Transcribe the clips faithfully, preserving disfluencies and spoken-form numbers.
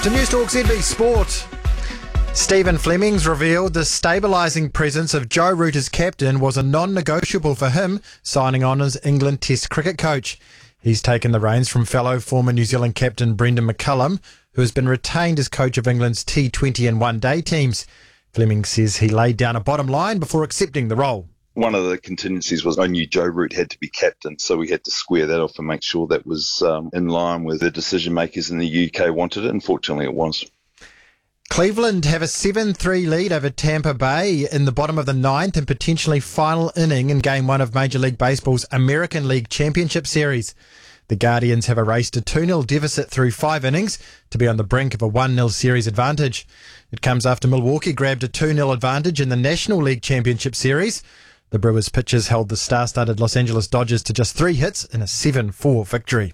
To News Talk Z B Sport. Stephen Fleming's revealed the stabilising presence of Joe Root as captain was a non-negotiable for him, signing on as England Test cricket coach. He's taken the reins from fellow former New Zealand captain Brendan McCullum, who has been retained as coach of England's T twenty and one-day teams. Fleming says he laid down a bottom line before accepting the role. One of the contingencies was I knew Joe Root had to be captain, so we had to square that off and make sure that was um, in line with the decision makers in the U K wanted it. Unfortunately, it was. Cleveland have a seven three lead over Tampa Bay in the bottom of the ninth and potentially final inning in Game one of Major League Baseball's American League Championship Series. The Guardians have erased a two nil deficit through five innings to be on the brink of a one nil series advantage. It comes after Milwaukee grabbed a two nil advantage in the National League Championship Series. The Brewers pitchers held the star-studded Los Angeles Dodgers to just three hits in a seven four victory.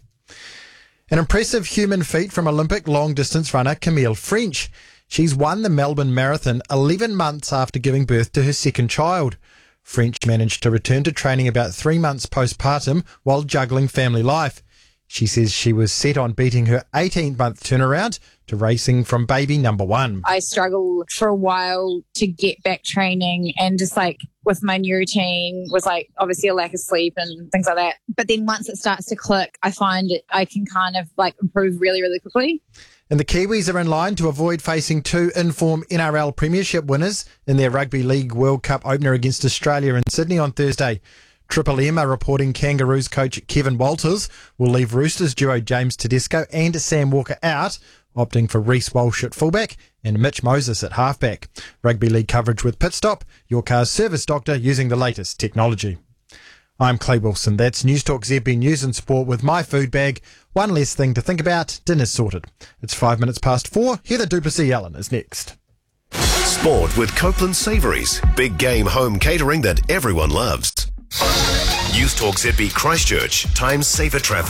An impressive human feat from Olympic long-distance runner Camille French. She's won the Melbourne Marathon eleven months after giving birth to her second child. French managed to return to training about three months postpartum while juggling family life. She says she was set on beating her eighteen-month turnaround to racing from baby number one. I struggled for a while to get back training, and just like with my new routine was like obviously a lack of sleep and things like that. But then once it starts to click, I find it, I can kind of like improve really, really quickly. And the Kiwis are in line to avoid facing two in-form N R L Premiership winners in their Rugby League World Cup opener against Australia in Sydney on Thursday. Triple M are reporting Kangaroos coach Kevin Walters will leave Roosters duo James Tedesco and Sam Walker out, opting for Reece Walsh at fullback and Mitch Moses at halfback. Rugby League coverage with Pitstop, your car's service doctor using the latest technology. I'm Clay Wilson. That's News Talk Z B News and Sport with my food bag. One less thing to think about. Dinner's sorted. It's five minutes past four. Heather Duplessis-Allen is next. Sport with Copeland Savouries. Big game home catering that everyone loves. News Talk Z B Christchurch. Time saver traffic.